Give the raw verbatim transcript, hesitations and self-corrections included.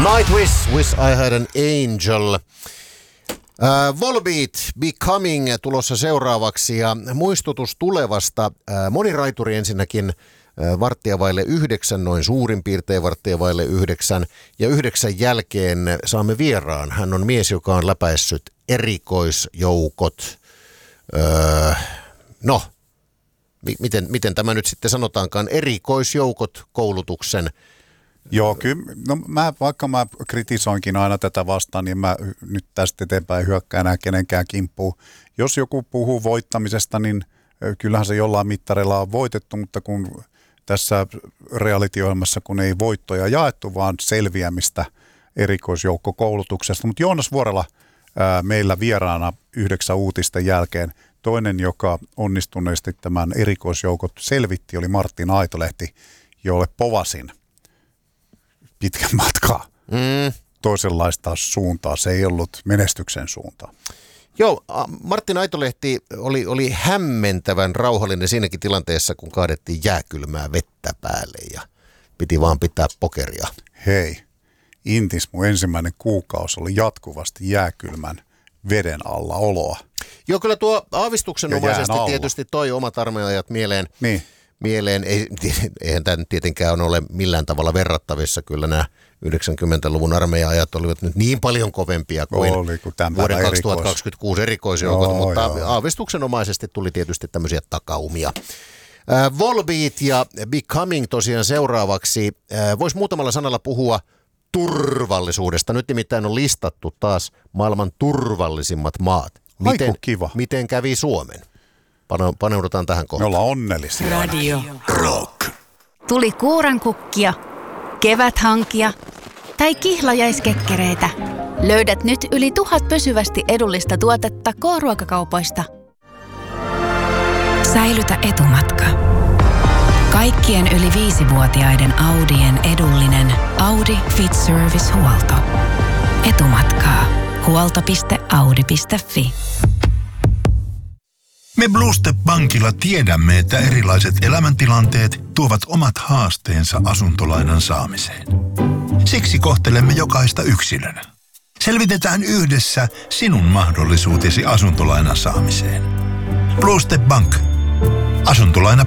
Nightwish, Wish I Had an Angel. Uh, Volbeat, Becoming tulossa seuraavaksi ja muistutus tulevasta. Uh, moni raituri ensinnäkin uh, varttia vaille yhdeksän, noin suurin piirtein varttia vaille yhdeksän. Ja yhdeksän jälkeen saamme vieraan. Hän on mies, joka on läpäissyt erikoisjoukot. Uh, no, mi- miten, miten tämä nyt sitten sanotaankaan? Erikoisjoukot koulutuksen. Joo, kyllä. No mä, vaikka mä kritisoinkin aina tätä vastaan, niin mä nyt tästä eteenpäin hyökkää enää kenenkään kimppuun. Jos joku puhuu voittamisesta, niin kyllähän se jollain mittarilla on voitettu, mutta kun tässä reality-ohjelmassa, kun ei voittoja jaettu, vaan selviämistä erikoisjoukkokoulutuksesta. Mutta Joonas Vuorela ää, meillä vieraana yhdeksän uutisten jälkeen. Toinen, joka onnistuneesti tämän erikoisjoukot selvitti, oli Martin Aitolehti, jolle povasin pitkän matkaa. Mm. Toisenlaista suuntaa. Se ei ollut menestyksen suuntaa. Joo, Martin Aitolehti oli, oli hämmentävän rauhallinen siinäkin tilanteessa, kun kaadettiin jääkylmää vettä päälle ja piti vaan pitää pokeria. Hei, Intis mun ensimmäinen kuukausi oli jatkuvasti jääkylmän veden alla oloa. Joo, kyllä tuo aavistuksenomaisesti tietysti toi omat armeijat mieleen. Niin. Mieleen. Ei, eihän tämä nyt tietenkään ole millään tavalla verrattavissa. Kyllä nämä yhdeksänkymmentäluvun armeija-ajat olivat nyt niin paljon kovempia kuin Oli, vuoden kaksituhattakaksikymmentäkuusi erikoisjoukot, joo, mutta joo. aavistuksenomaisesti tuli tietysti tämmöisiä takaumia. Äh, Volbeat ja Becoming tosiaan seuraavaksi. Äh, Voisi muutamalla sanalla puhua turvallisuudesta. Nyt nimittäin on listattu taas maailman turvallisimmat maat. Miten, Aiku kiva. Miten kävi Suomen? Paneudutaan tähän kohtaan. Me ollaan onnellisia. Radio Rock. Tuli kuurankukkia, keväthankia tai kihlajaiskekkereitä. Löydät nyt yli tuhat pysyvästi edullista tuotetta K-ruokakaupoista. Säilytä etumatka. Kaikkien yli viisivuotiaiden Audien edullinen Audi Fit Service-huolto. Etumatkaa. huolto piste audi piste fi. Me Blue Step Bankilla tiedämme, että erilaiset elämäntilanteet tuovat omat haasteensa asuntolainan saamiseen. Siksi kohtelemme jokaista yksilönä. Selvitetään yhdessä sinun mahdollisuutesi asuntolainan saamiseen. Blue Step Bank. Asuntolaina